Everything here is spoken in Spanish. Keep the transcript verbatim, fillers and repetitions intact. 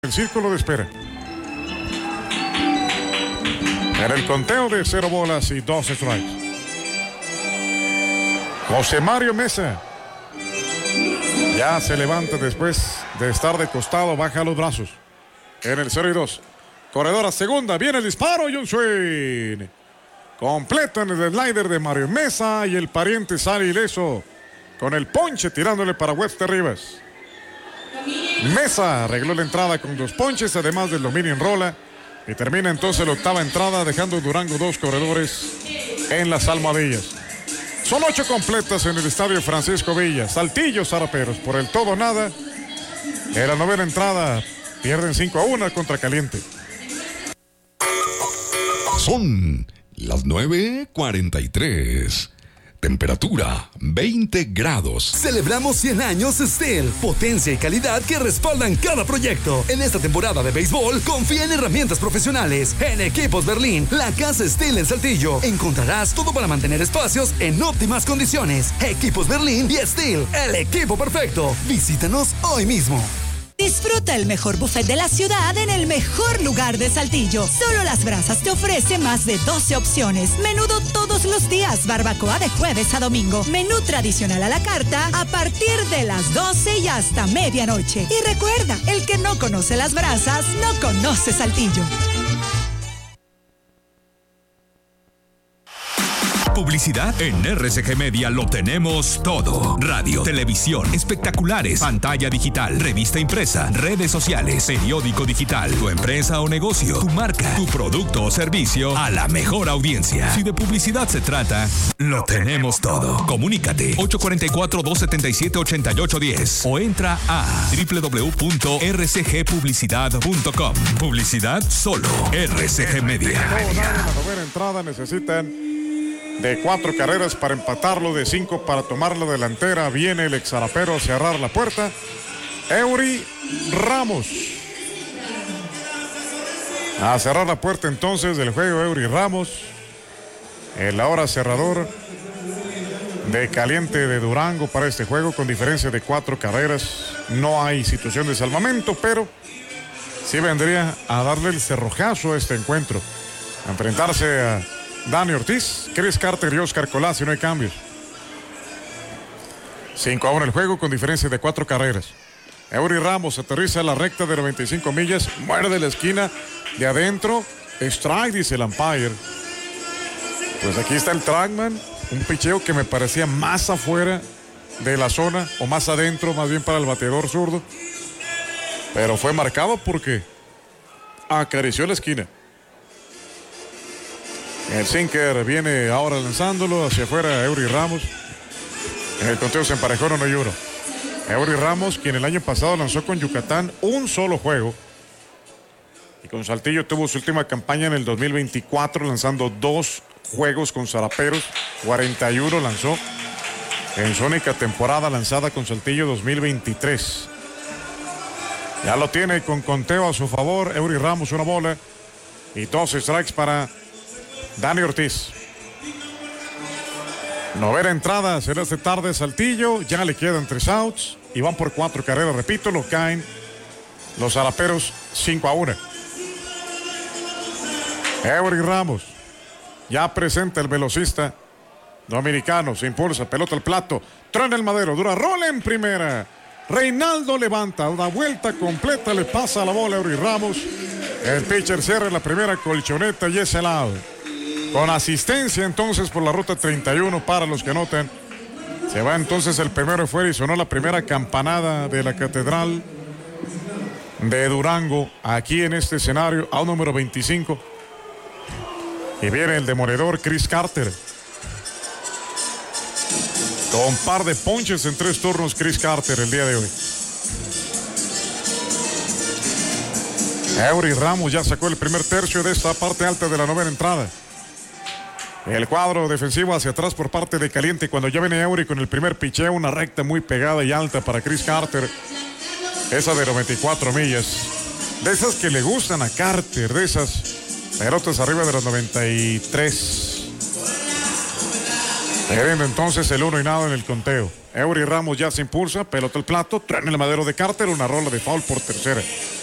El círculo de espera. En el conteo de cero bolas y dos strikes. José Mario Mesa. Ya se levanta después de estar de costado, baja los brazos. En el cero y dos. Corredor a segunda, viene el disparo y un swing. Completo en el slider de Mario Mesa y el pariente sale ileso con el ponche tirándole para Webster Rivas. Mesa arregló la entrada con dos ponches, además del dominio en rola, y termina entonces la octava entrada, dejando Durango dos corredores en las almohadillas. Son ocho completas en el estadio Francisco Villa. Saltillo Zaraperos por el todo nada. En la novena entrada pierden cinco a uno contra Caliente. Son las nueve cuarenta y tres. Temperatura veinte grados. Celebramos cien años Steel. Potencia y calidad que respaldan cada proyecto. En esta temporada de béisbol, confía en herramientas profesionales. En Equipos Berlín, la casa Steel en Saltillo. Encontrarás todo para mantener espacios en óptimas condiciones. Equipos Berlín y Steel, el equipo perfecto. Visítanos hoy mismo. Disfruta el mejor buffet de la ciudad en el mejor lugar de Saltillo. Solo Las Brasas te ofrece más de doce opciones. Menudo todos los días, barbacoa de jueves a domingo. Menú tradicional a la carta a partir de las doce y hasta medianoche. Y recuerda, el que no conoce Las Brasas, no conoce Saltillo. Publicidad en R C G Media lo tenemos todo. Radio, televisión, espectaculares, pantalla digital, revista impresa, redes sociales, periódico digital, tu empresa o negocio, tu marca, tu producto o servicio a la mejor audiencia. Si de publicidad se trata, lo tenemos todo. Comunícate ocho cuatro cuatro, dos siete siete, ocho ocho uno cero o entra a doble u doble u doble u punto r c g publicidad punto com. Publicidad solo R C G Media. En la novena entrada necesitan de cuatro carreras para empatarlo, de cinco para tomar la delantera. Viene el exarapero a cerrar la puerta. Eury Ramos. A cerrar la puerta entonces del juego Eury Ramos. El ahora cerrador de Caliente de Durango para este juego con diferencia de cuatro carreras. No hay situación de salvamento, pero sí vendría a darle el cerrojazo a este encuentro. A enfrentarse a Dani Ortiz, Chris Carter y Oscar Colás, si no hay cambios. cinco a uno el juego con diferencia de cuatro carreras. Eury Ramos aterriza a la recta de noventa y cinco millas, muerde la esquina de adentro. Strike, dice el umpire. Pues aquí está el trackman, un picheo que me parecía más afuera de la zona, o más adentro, más bien para el bateador zurdo. Pero fue marcado porque acarició la esquina. El sinker viene ahora lanzándolo hacia afuera Eury Ramos. En el conteo se emparejó uno y uno. Eury Ramos, quien el año pasado lanzó con Yucatán un solo juego. Y con Saltillo tuvo su última campaña en el dos mil veinticuatro, lanzando dos juegos con Zaraperos. cuarenta y uno lanzó en su única temporada lanzada con Saltillo dos mil veintitrés. Ya lo tiene con conteo a su favor. Eury Ramos, una bola y dos strikes para Dani Ortiz. Novena entrada será esta tarde Saltillo. Ya le quedan tres outs y van por cuatro carreras. Repito, lo caen los zaraperos cinco a uno. Eury Ramos ya presenta el velocista dominicano. Se impulsa, pelota al plato. Truena el madero, dura rola en primera. Reinaldo levanta, da vuelta completa, le pasa la bola a Eury Ramos. El pitcher cierra la primera colchoneta y es el out. Con asistencia entonces por la ruta treinta y uno para los que anotan. Se va entonces el primero fuera y sonó la primera campanada de la Catedral de Durango aquí en este escenario, a un número veinticinco. Y viene el demoledor Chris Carter. Con par de ponches en tres turnos Chris Carter el día de hoy. Eury Ramos ya sacó el primer tercio de esta parte alta de la novena entrada. El cuadro defensivo hacia atrás por parte de Caliente cuando ya viene Eury con el primer picheo, una recta muy pegada y alta para Chris Carter. Esa de noventa y cuatro millas. De esas que le gustan a Carter, de esas pelotas arriba de los noventa y tres. Teniendo entonces el uno y nada en el conteo. Eury Ramos ya se impulsa, pelota al plato, trae el madero de Carter, una rola de foul por tercera.